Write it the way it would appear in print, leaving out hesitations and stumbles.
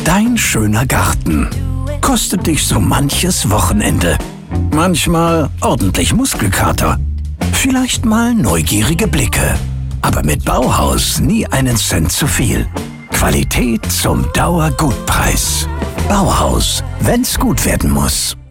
Dein schöner Garten kostet dich so manches Wochenende. Manchmal ordentlich Muskelkater. Vielleicht mal neugierige Blicke. Aber mit Bauhaus nie einen Cent zu viel. Qualität zum Dauergutpreis. Bauhaus, wenn's gut werden muss.